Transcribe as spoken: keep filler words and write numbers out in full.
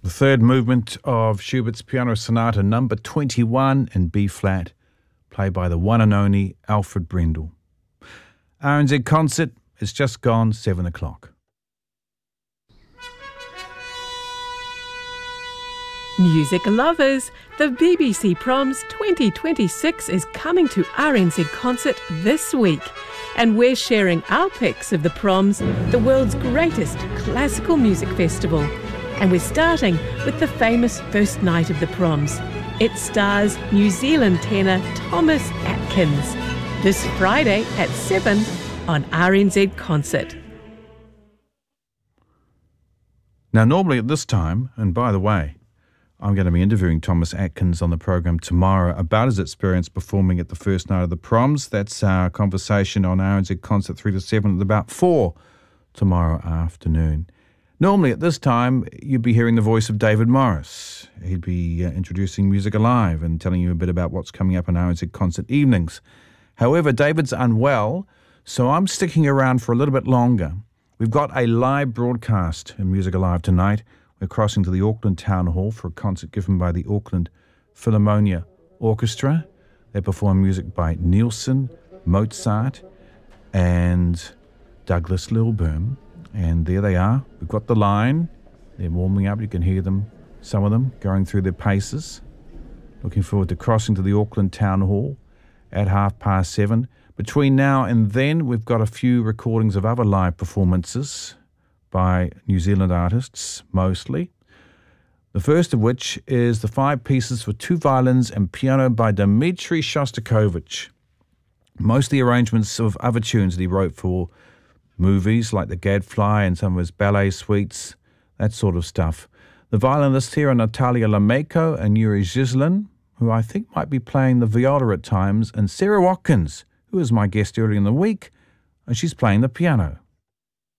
The third movement of Schubert's Piano Sonata number twenty-one in B-flat, played by the one and only Alfred Brendel. R N Z Concert is just gone seven o'clock. Music lovers, the B B C Proms twenty twenty-six is coming to R N Z Concert this week, and we're sharing our picks of the Proms, the world's greatest classical music festival. And we're starting with the famous first night of the Proms. It stars New Zealand tenor Thomas Atkins, this Friday at seven on R N Z Concert. Now, normally at this time, and by the way, I'm going to be interviewing Thomas Atkins on the program tomorrow about his experience performing at the first night of the Proms. That's our conversation on R N Z Concert three to seven at about four tomorrow afternoon. Normally at this time, you'd be hearing the voice of David Morris. He'd be uh, introducing Music Alive and telling you a bit about what's coming up on R N Z Concert evenings. However, David's unwell, so I'm sticking around for a little bit longer. We've got a live broadcast in Music Alive tonight. We're crossing to the Auckland Town Hall for a concert given by the Auckland Philharmonia Orchestra. They perform music by Nielsen, Mozart, and Douglas Lilburn. And there they are. We've got the line. They're warming up. You can hear them, some of them, going through their paces. Looking forward to crossing to the Auckland Town Hall at half past seven. Between now and then, we've got a few recordings of other live performances by New Zealand artists, mostly. The first of which is the five pieces for two violins and piano by Dmitri Shostakovich. Mostly arrangements of other tunes that he wrote for movies like The Gadfly and some of his ballet suites, that sort of stuff. The violinists here are Natalia Lameko and Yuri Zhislin, who I think might be playing the viola at times, and Sarah Watkins, who was my guest earlier in the week, and she's playing the piano.